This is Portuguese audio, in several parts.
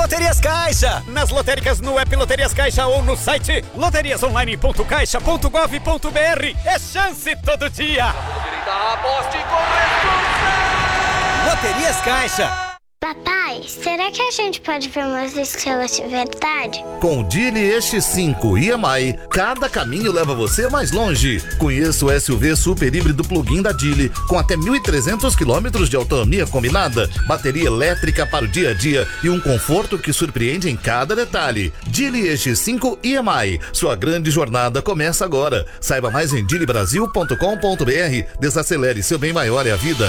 Loterias Caixa. Nas lotéricas, no app Loterias Caixa ou no site loteriasonline.caixa.gov.br. É chance todo dia. Aposte com responsabilidade. Loterias Caixa. Papai, será que a gente pode ver umas estrelas de verdade? Com o Geely EX5 EMI, cada caminho leva você mais longe. Conheça o SUV super híbrido plug-in da Geely, com até 1.300 km de autonomia combinada, bateria elétrica para o dia a dia e um conforto que surpreende em cada detalhe. Geely EX5 EMI, sua grande jornada começa agora. Saiba mais em geelybrasil.com.br. Desacelere, seu bem maior é a vida.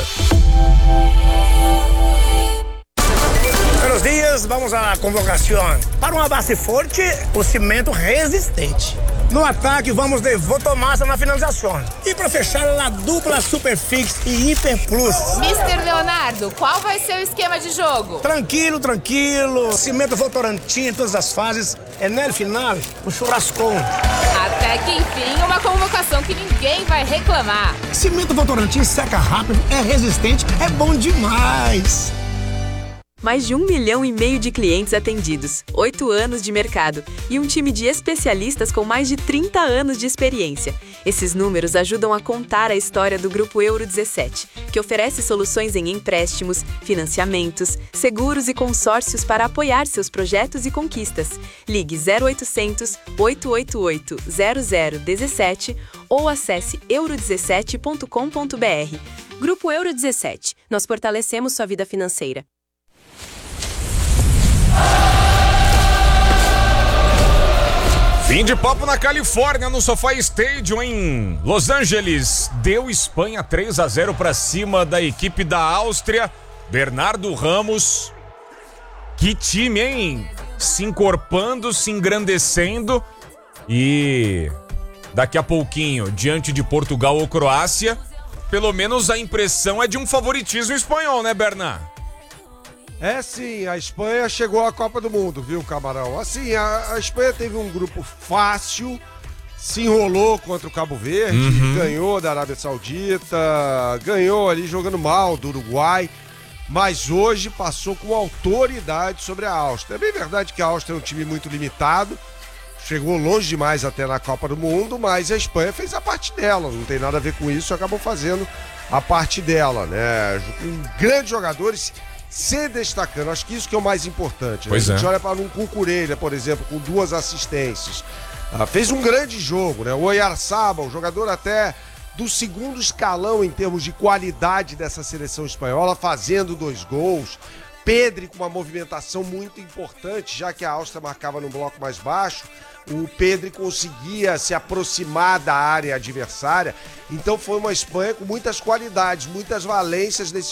Buenos dias, vamos à convocação. Para uma base forte, o cimento resistente. No ataque, vamos de Votomassa na finalização. E para fechar, a dupla Superfix e Hiper Plus. Mr. Leonardo, qual vai ser o esquema de jogo? Tranquilo. Cimento Votorantim em todas as fases. É no final, o churrascão. Até que enfim, uma convocação que ninguém vai reclamar. Cimento Votorantim seca rápido, é resistente, é bom demais. Mais de 1,5 milhão de clientes atendidos, 8 anos de mercado e um time de especialistas com mais de 30 anos de experiência. Esses números ajudam a contar a história do Grupo Euro 17, que oferece soluções em empréstimos, financiamentos, seguros e consórcios para apoiar seus projetos e conquistas. Ligue 0800 888 0017 ou acesse euro17.com.br. Grupo Euro 17. Nós fortalecemos sua vida financeira. Fim de papo na Califórnia, no SoFi Stadium em Los Angeles. Deu Espanha 3-0 para cima da equipe da Áustria. Bernardo Ramos. Que time, hein? Se encorpando, se engrandecendo. E daqui a pouquinho, diante de Portugal ou Croácia, pelo menos a impressão é de um favoritismo espanhol, né, Bernardo? É sim, a Espanha chegou à Copa do Mundo, viu, Camarão? Assim, a Espanha teve um grupo fácil, se enrolou contra o Cabo Verde, ganhou da Arábia Saudita, ganhou ali jogando mal do Uruguai, mas hoje passou com autoridade sobre a Áustria. É bem verdade que a Áustria é um time muito limitado, chegou longe demais até na Copa do Mundo, mas a Espanha fez a parte dela, não tem nada a ver com isso, acabou fazendo a parte dela, né? Com grandes jogadores se destacando, acho que isso que é o mais importante, né? A gente olha para um Cucurella, por exemplo, com 2 assistências, fez um grande jogo, né? O Oyarzabal, jogador até do segundo escalão em termos de qualidade dessa seleção espanhola, fazendo 2 gols. Pedri com uma movimentação muito importante, já que a Áustria marcava no bloco mais baixo, o Pedri conseguia se aproximar da área adversária, então foi uma Espanha com muitas qualidades, muitas valências nesse